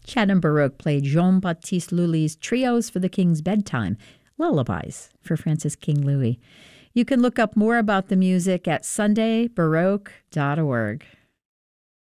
Chatham Baroque played Jean-Baptiste Lully's Trios for the King's Bedtime, Lullabies for Francis King Louis. You can look up more about the music at sundaybaroque.org.